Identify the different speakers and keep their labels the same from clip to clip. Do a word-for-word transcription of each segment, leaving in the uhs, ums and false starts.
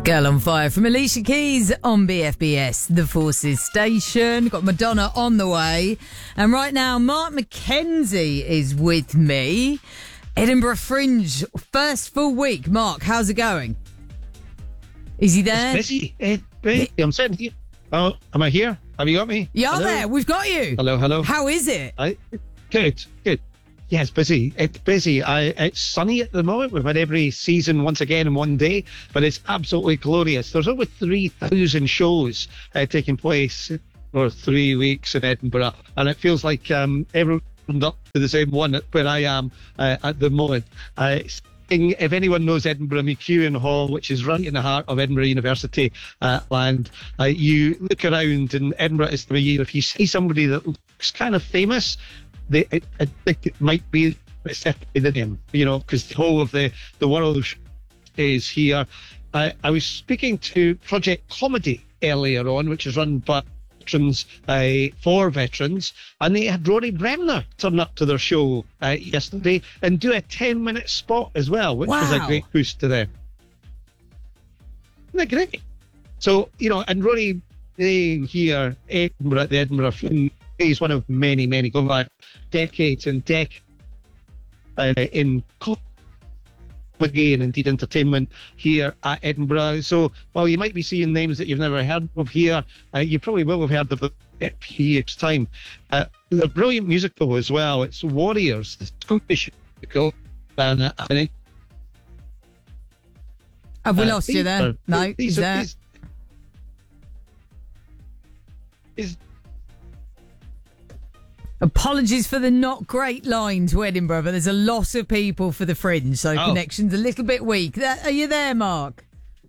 Speaker 1: Girl on Fire from Alicia Keys on B F B S, the Forces station. Got Madonna on the way. And right now, Mark McKenzie is with me. Edinburgh Fringe, first full week. Mark, how's it going? Is he there?
Speaker 2: It's busy. It's busy. I'm sitting here. Oh, am I here? Have you got me?
Speaker 1: You're
Speaker 2: hello?
Speaker 1: there. We've got you.
Speaker 2: Hello, hello.
Speaker 1: How is it?
Speaker 2: I, good, good. Yeah, it's busy. It's busy. I, it's sunny at the moment. We've had every season once again in one day, but it's absolutely glorious. There's over three thousand shows uh, taking place for three weeks in Edinburgh, and it feels like um, everyone's up to the same one where I am uh, at the moment. Uh, If anyone knows Edinburgh McEwan Hall, which is right in the heart of Edinburgh University uh, land, uh, you look around in Edinburgh this time of year, if you see somebody that looks kind of famous, they, I, I think it might be it's definitely the name, you know, because the whole of the, the world is here. I, I was speaking to Project Comedy earlier on, which is run by veterans uh, for veterans, and they had Rory Bremner turn up to their show uh, yesterday and do a ten minute spot as well, which
Speaker 1: wow.
Speaker 2: was a great boost to them. Isn't that great? So, you know, and Rory being here Edinburgh at the Edinburgh Fringe, he's one of many, many, going back decades and decades uh, in comedy and indeed entertainment here at Edinburgh. So while you might be seeing names that you've never heard of here, uh, you probably will have heard of them at P H time. Uh, they're a brilliant musical as well. It's Warriors, the Scottish musical. And, uh, I mean,
Speaker 1: Have we
Speaker 2: uh,
Speaker 1: lost you there?
Speaker 2: Are,
Speaker 1: no, he's there.
Speaker 2: These, is
Speaker 1: Apologies for the not great line to Edinburgh, but there's a lot of people for the Fringe, so
Speaker 2: oh.
Speaker 1: connection's a little bit weak. Are you there, Mark?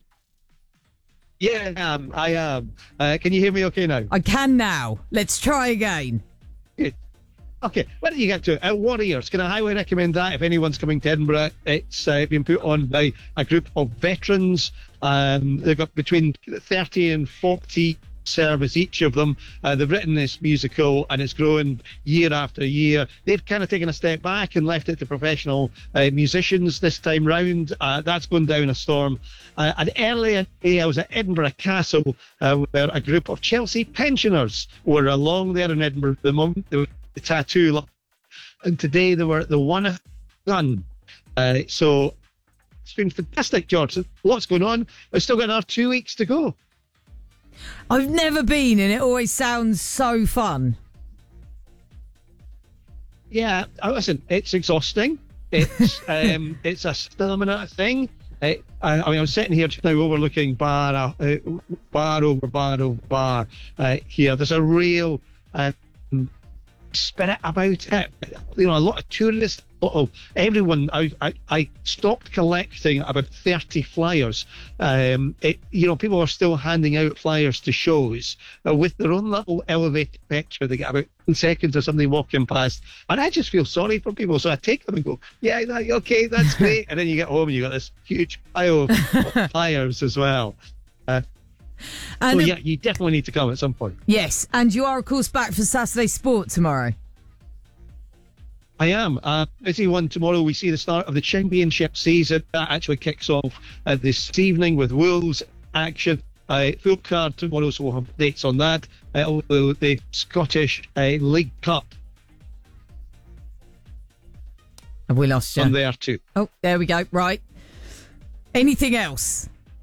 Speaker 2: Yeah, I am. I am. Uh, can you hear me okay now?
Speaker 1: I can now. Let's try again.
Speaker 2: Good. Okay, where did you get to? Uh, Warriors. Can I highly recommend that if anyone's coming to Edinburgh? It's uh, been put on by a group of veterans. Um, they've got between thirty and forty service each of them. Uh, they've written this musical and it's growing year after year. They've kind of taken a step back and left it to professional uh, musicians this time round. Uh, that's going down a storm. Uh, and earlier today I was at Edinburgh Castle uh, where a group of Chelsea pensioners were along there in Edinburgh at the moment. They were the tattoo, and today they were at the One Gun. Uh, so it's been fantastic, George. Lots going on. We've still got another two weeks to go.
Speaker 1: I've never been, and it always sounds so fun. Yeah,
Speaker 2: listen, it's exhausting. It's um, it's a stamina thing. It, I, I mean, I'm sitting here just now overlooking bar, uh, bar over bar over bar uh, here. There's a real uh, spirit about it. You know, a lot of tourists, a lot of everyone. I, I, I stopped collecting about thirty flyers. Um, it, you know, people are still handing out flyers to shows uh, with their own little elevated picture. They get about ten seconds or something walking past, and I just feel sorry for people. So I take them and go, "Yeah, that, okay, that's great." And then you get home and you got this huge pile of flyers as well. Uh,
Speaker 1: And
Speaker 2: so yeah, you definitely need to come at some point.
Speaker 1: Yes, and you are, of course, back for Saturday Sport tomorrow.
Speaker 2: I am. Uh, busy one tomorrow. We see the start of the championship season. That actually kicks off uh, this evening with Wolves action. Uh, full card tomorrow, so we'll have dates on that. Uh, although the Scottish uh, League Cup.
Speaker 1: Have we lost you?
Speaker 2: On there too.
Speaker 1: Oh, there we go. Right. Anything else?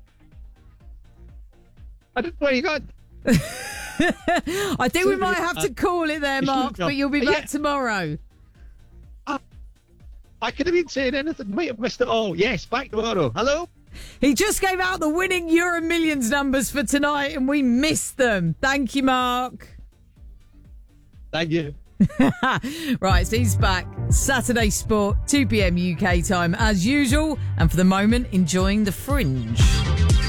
Speaker 2: I don't know where you got.
Speaker 1: I think we might have to call it there, Mark, but you'll be back
Speaker 2: yeah.
Speaker 1: tomorrow.
Speaker 2: Uh, I could have been saying anything. Might have missed it all. Yes, back tomorrow. Hello?
Speaker 1: He just gave out the winning Euro Millions numbers for tonight and we missed them. Thank you, Mark.
Speaker 2: Thank you.
Speaker 1: Right, so he's back. Saturday Sport, two p.m. U K time as usual. And for the moment, enjoying the Fringe.